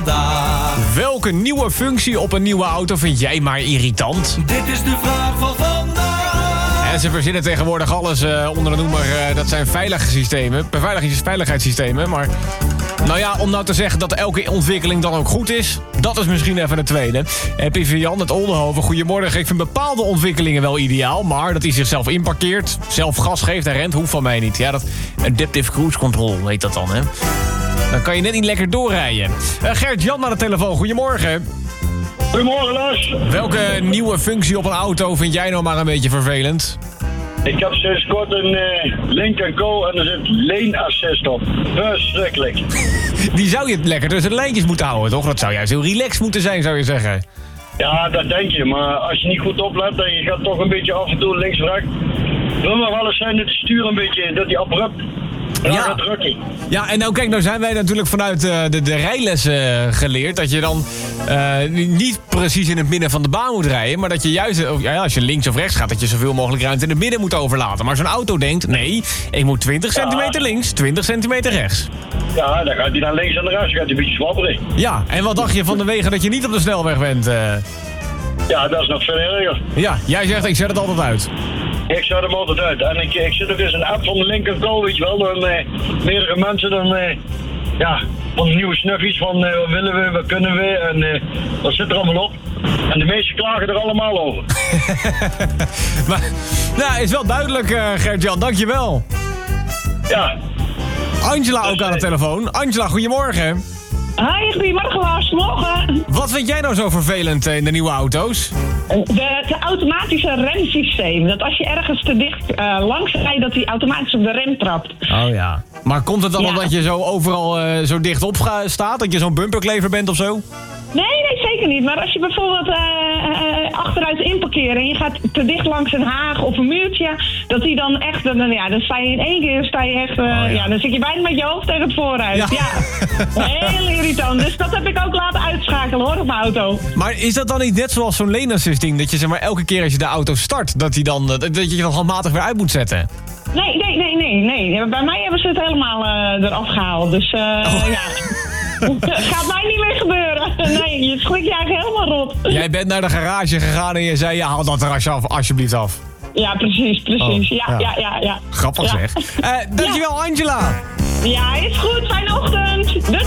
vandaag. Welke nieuwe functie op een nieuwe auto vind jij maar irritant? Dit is de vraag van vandaag. En ze verzinnen tegenwoordig alles onder de noemer, dat zijn veiligheidssystemen. Maar nou ja, om nou te zeggen dat elke ontwikkeling dan ook goed is, dat is misschien even de tweede. Pieve Jan uit Oldenhoven, goedemorgen. Ik vind bepaalde ontwikkelingen wel ideaal, maar dat hij zichzelf inparkeert, zelf gas geeft en rent, hoeft van mij niet. Ja, dat adaptive cruise control heet dat dan, hè. Dan kan je net niet lekker doorrijden. Gert-Jan naar de telefoon, goedemorgen. Goedemorgen, Lars. Welke nieuwe functie op een auto vind jij nou maar een beetje vervelend? Ik heb sinds kort een Link & Co en er zit lane assist op. Verschrikkelijk. Die zou je lekker tussen de lijntjes moeten houden, toch? Dat zou juist heel relaxed moeten zijn, zou je zeggen. Ja, dat denk je, maar als je niet goed oplet en je gaat toch een beetje af en toe links-rechts, wil maar wel eens zijn dat het stuur een beetje, dat die abrupt gaat drukken. Ja, en nou kijk, nou zijn wij natuurlijk vanuit de rijlessen geleerd dat je dan niet precies in het midden van de baan moet rijden, maar dat je juist, als je links of rechts gaat, dat je zoveel mogelijk ruimte in het midden moet overlaten. Maar zo'n auto denkt, nee, ik moet 20 centimeter links, 20 centimeter rechts. Ja, dan gaat hij naar links en naar rechts, gaat hij een beetje zwabberen. Ja, en wat dacht je van de wegen dat je niet op de snelweg bent? Ja, dat is nog veel erger. Ja, jij zegt, ik zet het altijd uit. Ik zet hem altijd uit. En ik zit ook eens een app van de Link & Co, weet je wel, dan meerdere mensen dan, van nieuwe snuffies van wat willen we, wat kunnen we en wat zit er allemaal op. En de meesten klagen er allemaal over. Maar, nou, is wel duidelijk, Gert-Jan, dankjewel. Ja. Angela ook aan de telefoon. Angela, goedemorgen. Hi, goedemorgen Lars, morgen. Wat vind jij nou zo vervelend in de nieuwe auto's? Het automatische remsysteem. Dat als je ergens te dicht langs rijdt, dat hij automatisch op de rem trapt. Oh ja. Maar komt het dan omdat je zo overal zo dicht op staat? Dat je zo'n bumperklever bent of zo? Nee, zeker niet. Maar als je bijvoorbeeld achteruit inparkeert en je gaat te dicht langs een haag of een muurtje, dat hij dan echt, dan sta je in één keer, dan zit je bijna met je hoofd tegen het vooruit. Ja. Heel irritant. Dus dat heb ik ook laten uitschakelen hoor, op mijn auto. Maar is dat dan niet net zoals zo'n lane assist ding, dat je zeg maar elke keer als je de auto start, dat je dan handmatig weer uit moet zetten? Nee. Bij mij hebben ze het helemaal eraf gehaald. Dus gaat mij niet meer gebeuren. Nee, je schrikt je eigenlijk helemaal rot. Jij bent naar de garage gegaan en je zei, ja, haal dat terrasje af, alsjeblieft af. Ja, precies. Ja. Grappig zeg. Dankjewel, Angela. Ja, is goed. Fijne ochtend. Doei.